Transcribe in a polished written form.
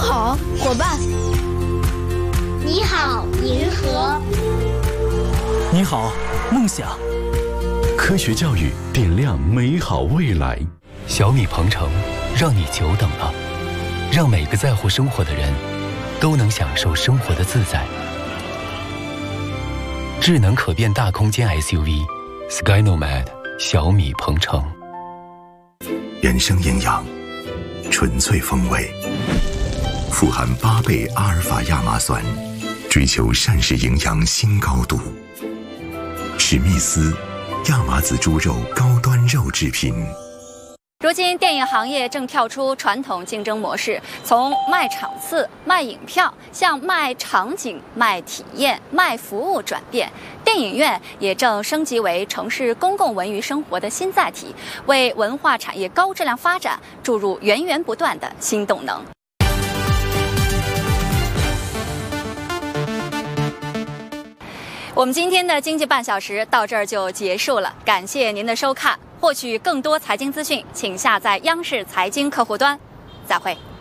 好，伙伴。 你好，银河。 你好，梦想。 科学教育点亮美好未来。 小米鹏程，让你久等了，让每个在乎生活的人都能享受生活的自在。智能可变大空间 SUV SkyNomad 小米鹏程。 原生营养，纯粹风味，富含8倍阿尔法亚麻酸，追求膳食营养新高度。史密斯亚麻籽猪肉高端肉制品。 如今，电影行业正跳出传统竞争模式，从卖场次、卖影票向卖场景、卖体验、卖服务转变。电影院也正升级为城市公共文娱生活的新载体，为文化产业高质量发展注入源源不断的新动能。我们今天的经济半小时到这儿就结束了，感谢您的收看。获取更多财经资讯，请下载央视财经客户端。再会。